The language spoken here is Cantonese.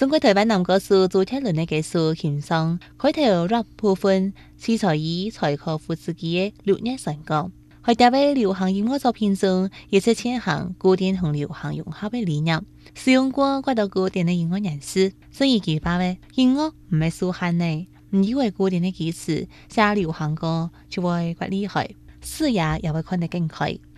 中國台灣男歌手周杰倫的歌手獻上開頭 rap 部分，是在以柴可夫斯基嘅六月成歌，喺第位流行音樂作品中，也是牽行古典同流行融合嘅理念。使用過許多古典嘅音樂人士，所以佢話嘅音樂唔係數限嘅，唔以為古典嘅技術寫流行歌就會較厲害，視野也會看得更開。